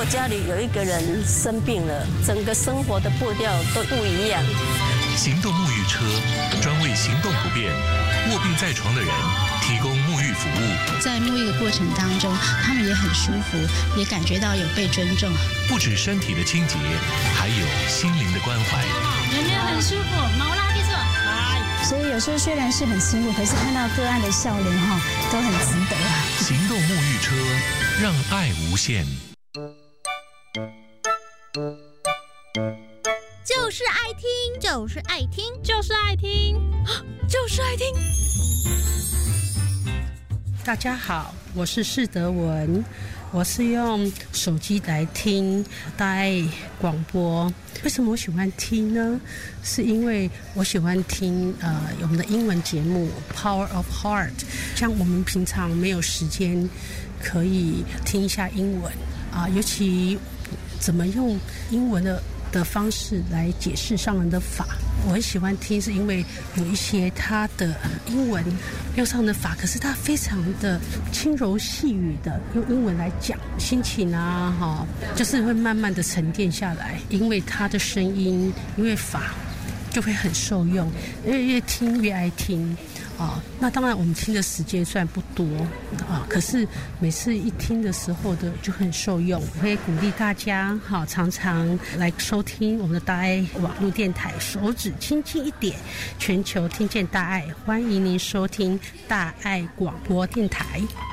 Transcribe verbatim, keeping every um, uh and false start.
家里有一个人生病了，整个生活的步调都不一样。 行动沐浴车专为行动不便、卧病在床的人提供沐浴服务。 在沐浴的过程当中，他们也很舒服，也感觉到有被尊重。 不止身体的清洁，还有心灵的关怀。 有没有很舒服？毛拉地错。 所以有时候虽然是很辛苦，可是看到个案的笑脸哈，都很值得啊。 行动沐浴车，让爱无限。 就是爱听，就是爱听，就是爱听，就是爱听。 大家好，我是释德文，我是用手机来听大爱广播。为什么我喜欢听呢？是因为我喜欢听呃我们的英文节目 Power of Heart， 像我们平常没有时间可以听一下英文啊、呃，尤其怎么用英文的的方式来解释上人的法，我很喜欢听，是因为有一些他的英文用上人的法，可是他非常的轻柔细语的用英文来讲，心情啊哈，就是会慢慢的沉淀下来，因为他的声音，因为法就会很受用，越越听越爱听啊。那当然我们听的时间虽然不多啊，可是每次一听的时候的就很受用。我会鼓励大家好，常常来收听我们的大爱网络电台，手指轻轻一点，全球听见大爱，欢迎您收听大爱广播电台。